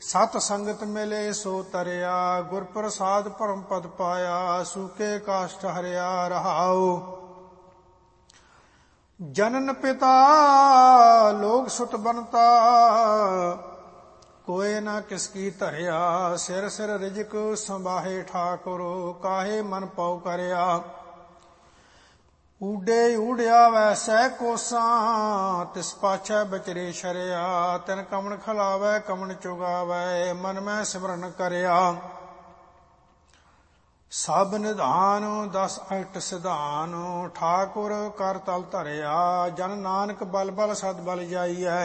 ਸਤ ਸੰਗਤ ਮਿਲੇ ਸੋ ਤਰਿਆ, ਗੁਰ ਪ੍ਰਸਾਦ ਪਰਮ ਪਦ ਪਾਇਆ, ਸੂਕੇ ਕਾਸ਼ਟ ਹਰਿਆ ਰਹਾਉ। ਜਨਨ ਪਿਤਾ ਲੋਕ ਸੁਤ ਬਨਤਾ, ਕੋਏ ਨਾ ਕਿਸ ਕੀ ਧਰਿਆ, ਸਿਰ ਸਿਰ ਰਿਜਕ ਸੰਭਾਹੇ ਠਾਕੁਰ, ਕਾਹੇ ਮਨ ਪਉ ਕਰਿਆ। ਊਡੇ ਊੜਿਆ ਵੈਸੈ ਕੋਸਾਂ, ਤਿਸ ਪਾਛੈ ਬਚਰੇ ਸ਼ਰਿਆ, ਤਿਨ ਕਮਣ ਖਲਾਵੈ ਕਮਣ ਚੁਗਾਵੈ, ਮਨ ਮੈਂ ਸਿਮਰਨ ਕਰਿਆ। ਸਭ ਨਿਧਾਨ 10 ਅਸ਼ਟ ਸਿਧਾਨ, ਠਾਕੁਰ ਕਰ ਤਲ ਧਰਿਆ, ਜਨ ਨਾਨਕ ਬਲ ਬਲ ਸਦ ਬਲ ਜਾਈਐ।